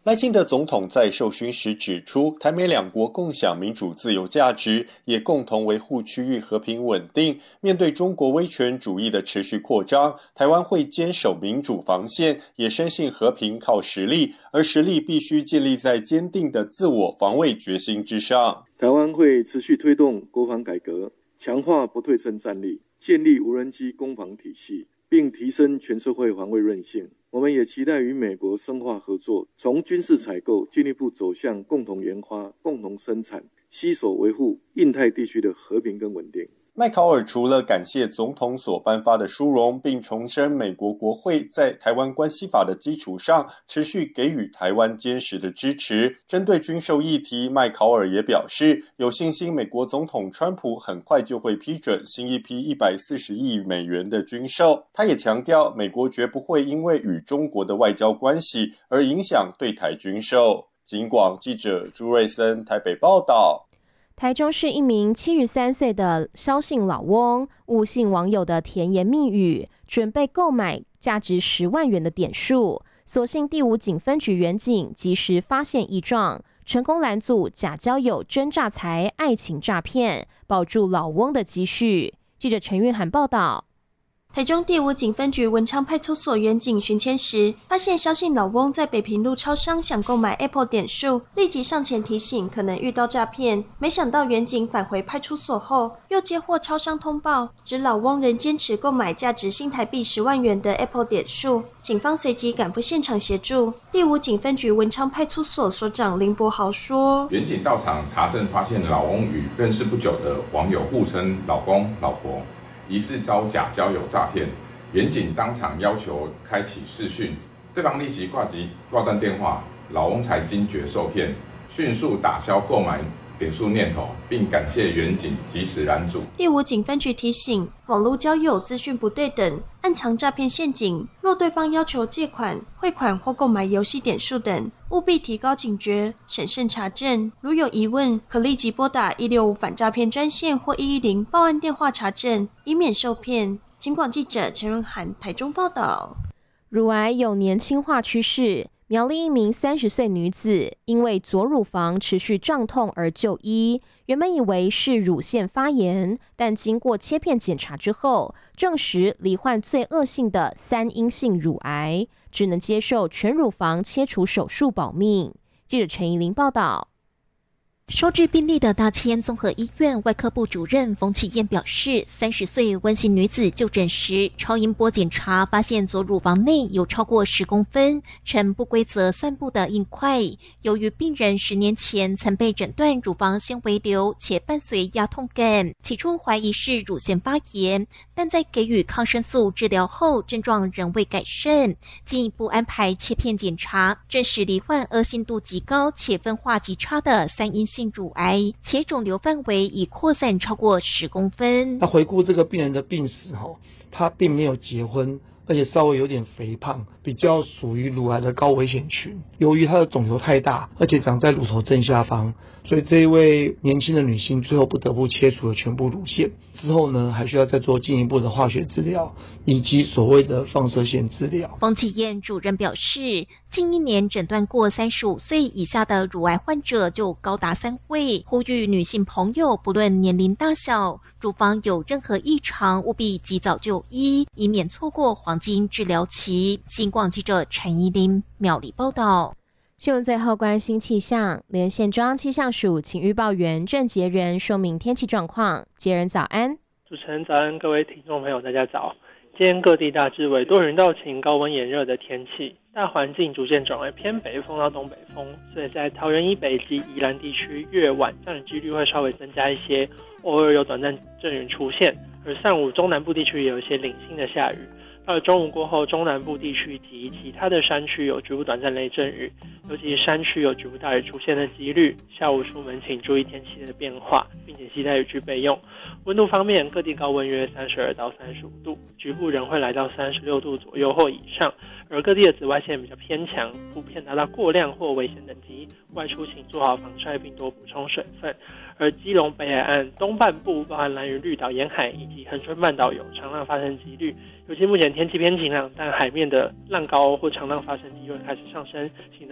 赖清德总统在受询时指出，台美两国共享民主自由价值，也共同维护区域和平稳定。面对中国威权主义的持续扩张，台湾会坚守民主防线，也深信和平靠实力，而实力必须建立在坚定的自我防卫决心之上。 台湾会持续推动国防改革，强化不对称战力，建立无人机攻防体系，并提升全社会防卫韧性。我们也期待与美国深化合作，从军事采购进一步走向共同研发、共同生产，携手维护印太地区的和平跟稳定。 麦考尔除了感谢总统所颁发的殊荣，并重申美国国会在台湾关系法的基础上持续给予台湾坚实的支持。针对军售议题，麦考尔也表示有信心美国总统川普很快就会批准新一批140亿美元的军售。他也强调，美国绝不会因为与中国的外交关系而影响对台军售。警广记者朱瑞森台北报道。 台中市一名73岁的萧姓老翁误信网友的甜言蜜语，准备购买价值10万元的点数，所幸第5警分局员警及时发现异状，成功拦阻假交友真诈财爱情诈骗，保住老翁的积蓄。记者陈韵涵报道。 台中第5警分局文昌派出所员警巡签时，发现萧姓老翁在北平路超商想购买 Apple 点数，立即上前提醒可能遇到诈骗。没想到员警返回派出所后，又接获超商通报，指老翁仍坚持购买价值新台币10万元的 Apple 点数。警方随即赶赴现场协助。第5警分局文昌派出所所长林柏豪说：“ 员警到场查证，发现老翁与认识不久的网友互称老公、老婆。”疑似遭假交友诈骗，员警当场要求开启视讯，对方立即挂断电话，老翁才惊觉受骗，迅速打消购买点数念头，并感谢员警及时拦阻。 第5警分局提醒，网络交友资讯不对等，暗藏诈骗陷阱。若对方要求借款、汇款或购买游戏点数等，务必提高警觉，审慎查证。如有疑问，可立即拨打165反诈骗专线或110报案电话查证，以免受骗。警广记者陈润涵台中报道。 乳癌有年轻化趋势。苗栗一名30岁女子因为左乳房持续胀痛而就医，原本以为是乳腺发炎，但经过切片检查之后，证实罹患最恶性的3阴性乳癌，只能接受全乳房切除手术保命。记者陈怡玲报道。 收治病例的大千综合医院外科部主任冯启燕表示，30岁温姓女子就诊时，超音波检查发现左乳房内有超过10公分呈不规则散布的硬块。由于病人10年前曾被诊断乳房纤维瘤，且伴随压痛感，起初怀疑是乳腺发炎，但在给予抗生素治疗后，症状仍未改善，进一步安排切片检查，证实罹患恶性度极高且分化极差的3阴性乳癌，且肿瘤范围已扩散超过10公分。 那回顾这个病人的病史，他并没有结婚，而且稍微有点肥胖，比较属于乳癌的高危险群。由于她的肿瘤太大，而且长在乳头正下方，所以这一位年轻的女性最后不得不切除了全部乳腺。之后呢，还需要再做进一步的化学治疗，以及所谓的放射线治疗。 冯启燕主任表示，近1年诊断过35岁以下的乳癌患者就高达3位，呼吁女性朋友不论年龄大小，乳房有任何异常，务必及早就医，以免错过黄金治疗期。警广记者陈怡玲苗栗报道。 新闻最后关心气象，连线中央气象署请预报员郑杰仁说明天气状况。杰仁早安。 主持人早安，各位听众朋友大家早。今天各地大致为多云到晴、高温炎热的天气，大环境逐渐转为偏北风到东北风，所以在桃园以北及宜兰地区越晚降雨几率会稍微增加一些，偶尔有短暂阵雨出现，而上午中南部地区也有一些零星的下雨。到了中午过后，中南部地区及其他的山区有局部短暂雷阵雨，尤其山区有局部大雨出现的几率。下午出门请注意天气的变化，并且携带雨具备用。温度方面，各地高温约32到35度，局部仍会来到36度左右或以上。而各地的紫外线比较偏强，普遍达到过量或危险等级，外出请做好防晒并多补充水分。而基隆北海岸东半部，包含兰屿绿岛沿海以及恒春半岛有长浪发生几率，尤其目前天气偏晴朗，但海面的浪高或长浪发生机会开始上升，请